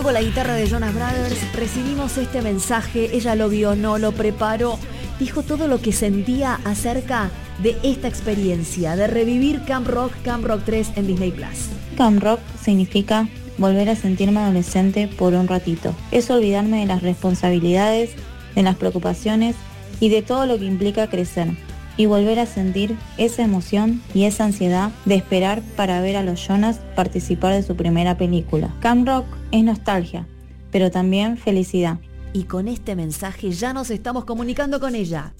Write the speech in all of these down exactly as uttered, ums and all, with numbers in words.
juego la guitarra de Jonas Brothers. Recibimos este mensaje, ella lo vio, no lo preparó. Dijo todo lo que sentía acerca de esta experiencia, de revivir Camp Rock, Camp Rock tres en Disney Plus. Camp Rock significa volver a sentirme adolescente por un ratito. Es olvidarme de las responsabilidades, de las preocupaciones y de todo lo que implica crecer. Y volver a sentir esa emoción y esa ansiedad de esperar para ver a los Jonas participar de su primera película. Camp Rock es nostalgia, pero también felicidad. Y con este mensaje ya nos estamos comunicando con ella.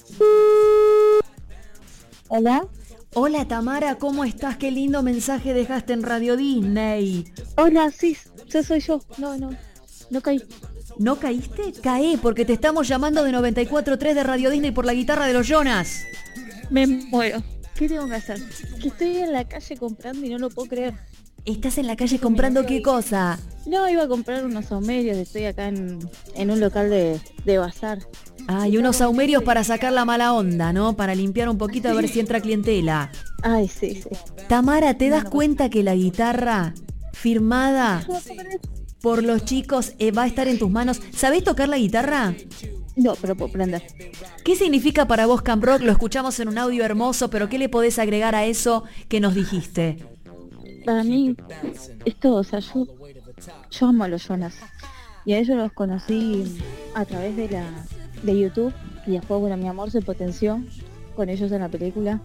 Hola. Hola Tamara, ¿cómo estás? Qué lindo mensaje dejaste en Radio Disney. Hola, sí, sí soy yo. No, no, no caí. ¿No caíste? Caé, porque te estamos llamando de noventa y cuatro punto tres de Radio Disney por la guitarra de los Jonas. Me muero. ¿Qué tengo que hacer? Que estoy en la calle comprando y no lo puedo creer. ¿Estás en la calle comprando qué cosa? No, iba a comprar unos saumerios. Estoy acá en, en un local de, de bazar. Ah, y unos saumerios para sacar la mala onda, ¿no? Para limpiar un poquito, a ver si entra clientela. Ay, sí, sí. Tamara, ¿te das cuenta que la guitarra firmada por los chicos eh, va a estar en tus manos? ¿Sabés tocar la guitarra? No, pero puedo aprender. ¿Qué significa para vos Camp Rock? Lo escuchamos en un audio hermoso, pero ¿qué le podés agregar a eso que nos dijiste? Para mí, esto, o sea, yo, yo amo a los Jonas. Y a ellos los conocí a través de la de YouTube. Y después, bueno, mi amor se potenció con ellos en la película.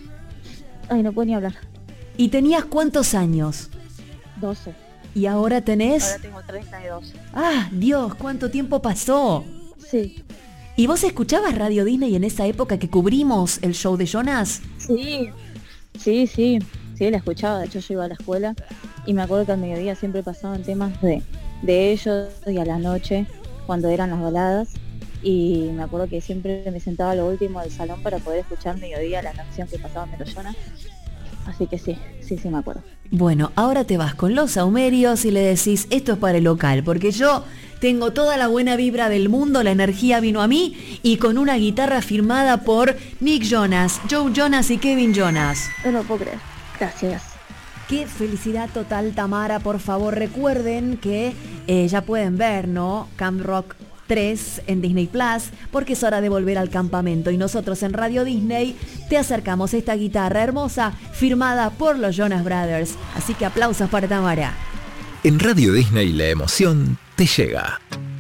Ay, no puedo ni hablar. ¿Y tenías cuántos años? doce. ¿Y ahora tenés? Ahora tengo treinta y dos. ¡Ah, Dios! ¿Cuánto tiempo pasó? Sí. ¿Y vos escuchabas Radio Disney en esa época que cubrimos el show de Jonas? Sí, sí, sí. Sí, la escuchaba. De hecho, yo iba a la escuela y me acuerdo que al mediodía siempre pasaban temas de, de ellos y a la noche, cuando eran las baladas. Y me acuerdo que siempre me sentaba a lo último del salón para poder escuchar mediodía la canción que pasaban de los Jonas. Así que sí, sí, sí me acuerdo. Bueno, ahora te vas con los saumerios y le decís, esto es para el local, porque yo tengo toda la buena vibra del mundo, la energía vino a mí, y con una guitarra firmada por Nick Jonas, Joe Jonas y Kevin Jonas. No lo puedo creer. Gracias. Qué felicidad total, Tamara. Por favor, recuerden que eh, ya pueden ver, ¿no? Camp Rock tres en Disney Plus, porque es hora de volver al campamento. Y nosotros en Radio Disney te acercamos esta guitarra hermosa firmada por los Jonas Brothers. Así que aplausos para Tamara. En Radio Disney la emoción te llega.